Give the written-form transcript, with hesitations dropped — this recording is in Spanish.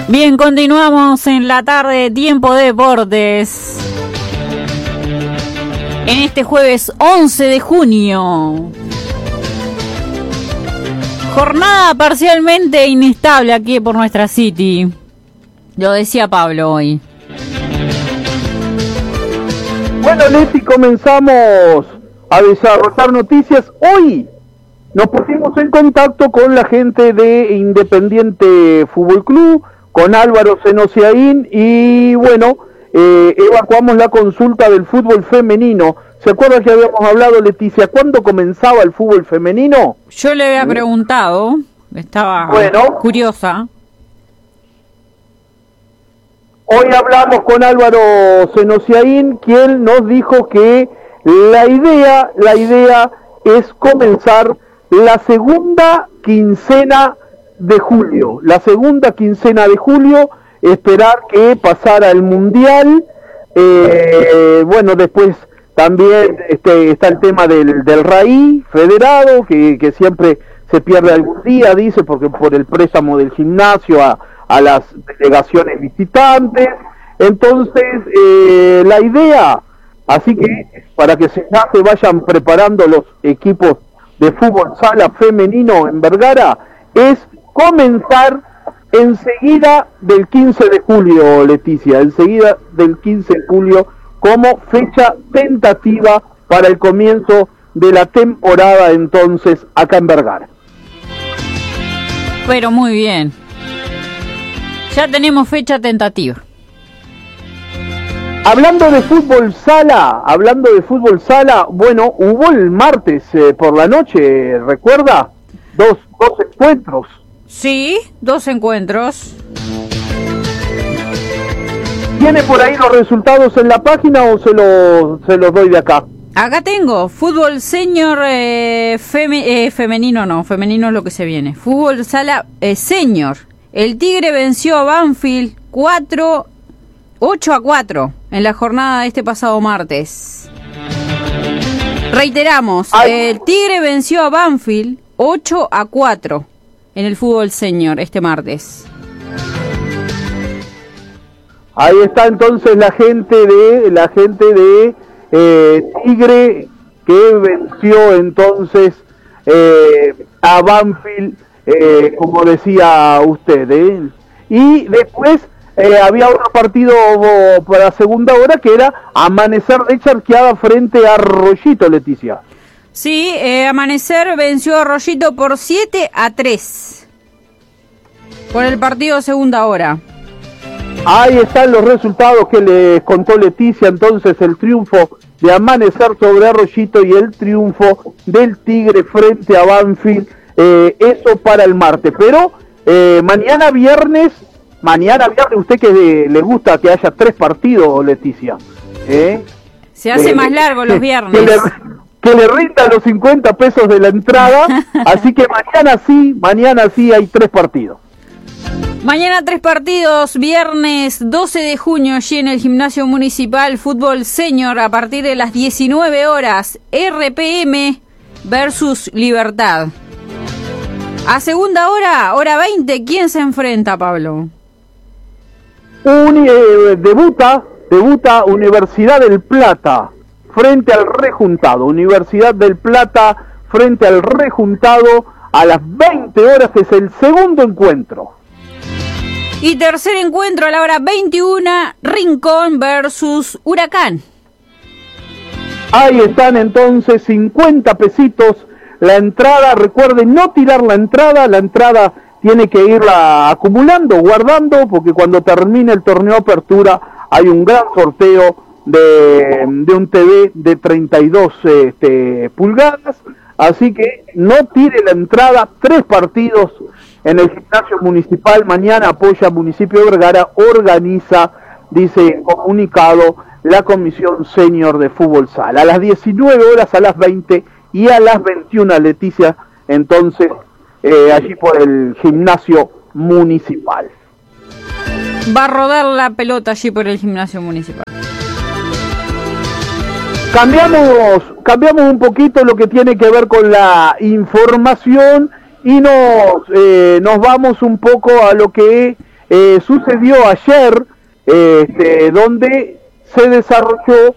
Bien, continuamos en la tarde, Tiempo de Deportes. En este jueves 11 de junio. Jornada parcialmente inestable aquí por nuestra City. Lo decía Pablo hoy. Bueno, Leti, comenzamos a desarrollar noticias. Hoy nos pusimos en contacto con la gente de Independiente Fútbol Club, con Álvaro Senosiaín, y bueno, evacuamos la consulta del fútbol femenino. ¿Se acuerda que habíamos hablado, Leticia, cuándo comenzaba el fútbol femenino? Yo le había preguntado, estaba curiosa. Hoy hablamos con Álvaro Senosiaín, quien nos dijo que la idea es comenzar la segunda quincena de julio. Esperar que pasara el Mundial. Bueno, después también está el tema del RAI federado, que siempre se pierde algún día, dice, porque por el préstamo del gimnasio a las delegaciones visitantes. Entonces, la idea, así que para que ya se vayan preparando los equipos de fútbol sala femenino en Vergara, es comenzar enseguida del 15 de julio, Leticia, enseguida del 15 de julio como fecha tentativa para el comienzo de la temporada entonces acá en Vergara. Pero muy bien. Ya tenemos fecha tentativa. Hablando de fútbol sala, bueno, hubo el martes por la noche, ¿recuerda? Dos encuentros. Sí, 2 encuentros. ¿Tiene por ahí los resultados en la página o se los doy de acá? Acá tengo, fútbol senior femenino no, femenino es lo que se viene. Fútbol sala senior. El Tigre venció a Banfield 8-4 en la jornada de este pasado martes. Reiteramos, el Tigre venció a Banfield 8-4 en el fútbol senior este martes. Ahí está entonces la gente de Tigre, que venció entonces a Banfield, como decía usted, y después había otro partido para segunda hora que era Amanecer de Charqueada frente a Arroyito, Leticia. Sí, Amanecer venció a Arroyito por 7-3 por el partido de segunda hora. Ahí están los resultados que les contó Leticia, entonces el triunfo de Amanecer sobre Arroyito y el triunfo del Tigre frente a Banfield, eso para el martes. Pero mañana viernes, usted que le gusta que haya 3 partidos, Leticia. Se hace más largo los viernes. Que le rindan los 50 pesos de la entrada, así que mañana sí hay 3 partidos. Mañana 3 partidos, viernes 12 de junio, allí en el Gimnasio Municipal, fútbol senior a partir de las 19 horas, RPM versus Libertad. A segunda hora 20, ¿quién se enfrenta, Pablo? Debuta Universidad del Plata frente al Rejuntado. Universidad del Plata frente al Rejuntado a las 20 horas, es el segundo encuentro. Y tercer encuentro a la hora 21, Rincón versus Huracán. Ahí están entonces 50 pesitos la entrada. Recuerden no tirar la entrada tiene que irla acumulando, guardando, porque cuando termine el torneo apertura hay un gran sorteo de un TV de 32 pulgadas. Así que no tire la entrada, 3 partidos en el Gimnasio Municipal. Mañana apoya Municipio de Vergara, organiza, dice en comunicado, la Comisión Senior de Fútbol Sala. A las 19 horas, a las 20 y a las 21, Leticia, entonces, allí por el Gimnasio Municipal. Va a rodar la pelota allí por el Gimnasio Municipal. Cambiamos un poquito lo que tiene que ver con la información y nos vamos un poco a lo que sucedió ayer, donde se desarrolló